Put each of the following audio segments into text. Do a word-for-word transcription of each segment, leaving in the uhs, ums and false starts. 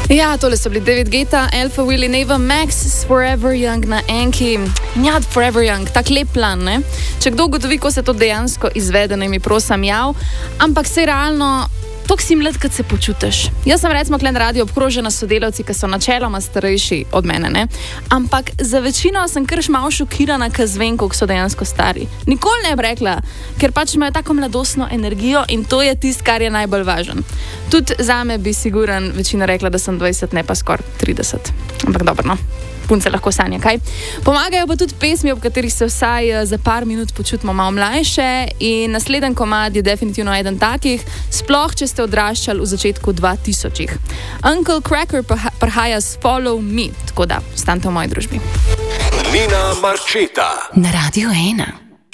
Ja, tole so bili David Guetta, Alpha Willy, Neva Max, Forever Young na Enki. Ja, Forever Young, tak lep plan, ne? Če kdo ugotovi, ko se to dejansko izvede, naj mi prosim jav, ampak se realno, toliko si mlad, kad se počutiš. Jaz sem recimo klen radio obkrožena s sodelavci, ki so načeloma starejši od mene, ne? Ampak za večino sem kar malo šokirana, kad zvem, koliko so dejansko stari. Nikoli ne bi rekla, ker pač imajo tako mladostno energijo in to je tisto, kar je najbolj važno. Tudi zame bi siguran večina rekla, da sem dvajset, ne pa skoraj trideset. Ampak dobro, no. Punce lahko sanja, kaj? Pomagajo pa tudi pesmi, ob katerih se vsaj za par minut počutimo malo mlajše in naslednji komad je definitivno eden takih, sploh če ste odraščali v začetku dvatisočih. Uncle Cracker prihaja s Follow Me, tako da ostanite v moji družbi. Nina Marčeta na Radio ena.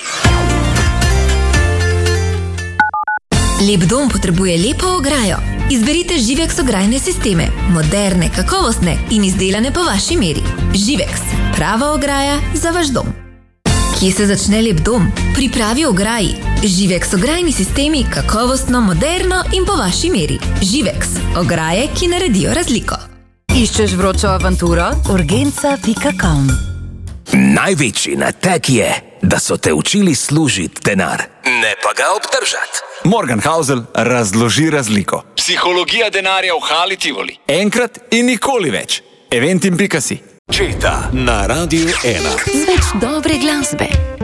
Lep dom potrebuje lepo ograjo. Izberite Živex ograjne sisteme, moderne, kakovostne in izdelane po vaši meri. Živex, prava ograja za vaš dom. Kje se začne lep dom? Pripravi ograji. Živex ograjni sistemi, kakovostno, moderno in po vaši meri. Živex, ograje, ki naredijo razliko. Iščeš vročo avanturo? urgenca pika com. Največji nateg je, da so te učili služiti denar, ne pa ga obdržati. Morgan Housel razloži razliko. Psihologija denarja v Hali Tivoli. Enkrat in nikoli več. Eventim pika si. Četa na Radio ena. Z več dobre glasbe.